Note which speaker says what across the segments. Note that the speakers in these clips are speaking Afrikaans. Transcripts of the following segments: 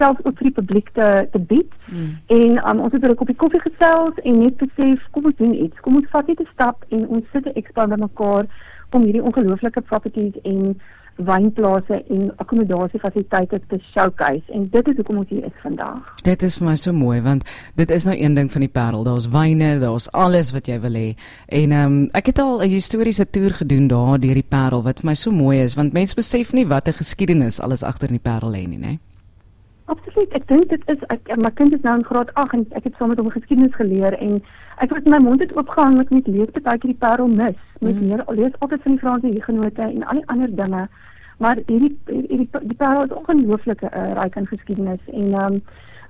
Speaker 1: selfs ook vir die publiek te bied. En ons het ook op die koffie gesels en net besef, kom ons doen iets. Kom ons vat net 'n stap en ons sit 'n expo by mekaar om hierdie ongelooflike properties en wynplase en akkommodasiefasiliteite te showcase. En dit is hoekom ons hier is vandag.
Speaker 2: Dit is vir my so mooi, want dit is nou een ding van die Parel. Daar's wyne, daar's alles wat jy wil hê. En ek het al 'n historiese toer gedoen daar deur die Parel, wat vir my so mooi is, want mense besef nie wat 'n geskiedenis alles agter in die Parel lê nie, né?
Speaker 1: Absoluut, ek dink dit is, my kind is nou in graad 8 en ek het saam met hom geskiedenis geleer en ek het my mond het oopgehang met lees partykeer die Parel mis, met lees altyd van die Franse hugenote en al die ander dinge, maar die Parel is ongelooflik ryk aan geskiedenis en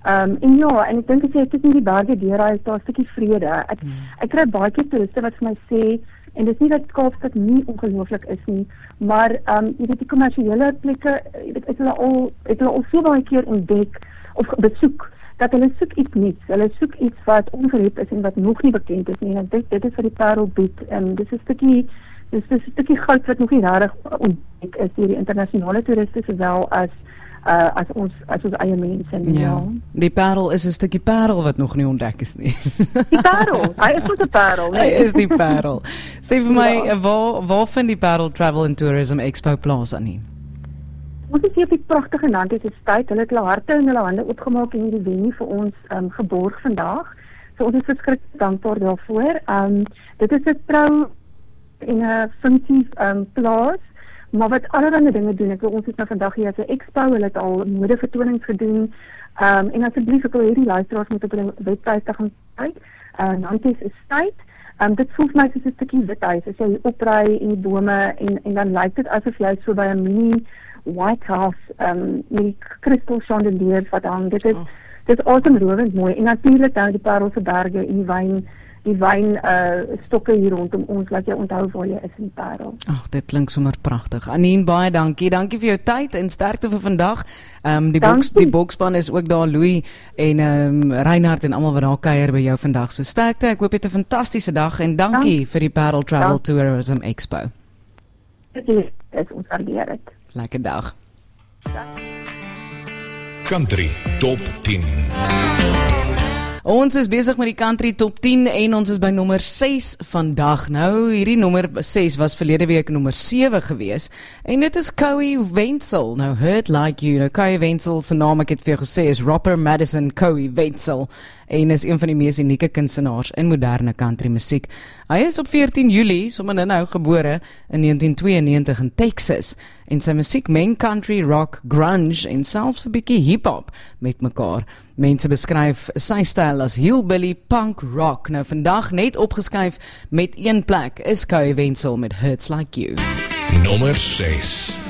Speaker 1: ja, en ek dink as jy tussen die berge deurry, is daar 'n stukkie vrede. Ek kry baie keer toeriste wat vir my sê, en dis nie dat Kaapstad nie ongelooflik is nie, maar jy weet die kommersiële plekke, het hulle al so baie keer ontdek of besoek, dat hulle soek iets nuuts, hulle soek iets wat ongereed is en wat nog nie bekend is nie, en ek dink dit is wat die Parel bied, en dis 'n stukkie goud wat nog nie regtig ontdek is deur die internasionale toeriste sowel as ons eie mense.
Speaker 2: Ja, die Parel is 'n stukkie parel wat nog nie ontdek is nie.
Speaker 1: Die Parel, hy is ook 'n parel,
Speaker 2: Hy is die Parel. Sê vir my, waar vind die Parel Travel and Tourism Expo plaas aan nie?
Speaker 1: Ons is hier op die pragtige Nantes Estate. Hulle het hulle harte en hulle hande oopgemaak en hierdie venue vir ons geborg vandag. So ons is verskriklik dankbaar daarvoor. Dit is 'n trou en 'n funksie plaas, maar wat allerlei dinge doen. Ons het nou vandag hier as 'n expo, hulle het al modevertonings gedoen. En asseblief, ek wil hierdie luisteraars moet op hulle webtuiste gaan kyk. Nantes Estate. Dit voel vir my soos 'n stukkie withuis. As jy opry in die bome en dan lyk dit asof jy so by 'n mini White House met die kristal chandeliers wat hang. Dit is asemrowend mooi. En natuurlik dan die Parelse berge en die wyn stokke hier rondom ons, laat jy onthou waar jy is in die Parel.
Speaker 2: Ag, dit klink sommer pragtig. Anien, baie dankie. Dankie vir jou tyd en sterkte vir vandag. Die bokspan is ook daar, Louis en Reinhard en almal wat daar kuier by jou vandag. So sterkte. Ek hoop jy het 'n fantastiese dag en dankie vir die Parel Travel Tourism Expo.
Speaker 1: Dit is ons waardeer dit.
Speaker 2: Lekker dag.
Speaker 3: Country Top 10.
Speaker 2: Ons is besig met die Country Top 10 en ons is by nommer 6 vandag. Nou, hierdie nommer 6 was verlede week nommer 7 gewees en dit is Cowie Wenzel. Nou, Hurt Like You. Nou, Cowie Wenzel se naam, ek het vir jou gesê, is Robert Madison Cowie Wenzel en is een van die mees unieke kunstenaars in moderne country musiek. Hy is op 14 Julie, sommer nou gebore in 1992 in Texas en sy musiek meng country, rock, grunge en selfs 'n bietjie hip-hop met mekaar. Mense beskryf sy styl as hillbilly punk rock. Nou vandag net opgeskuif met een plek is Cowie Wenzel met Hurts Like You.
Speaker 3: Nommer 6.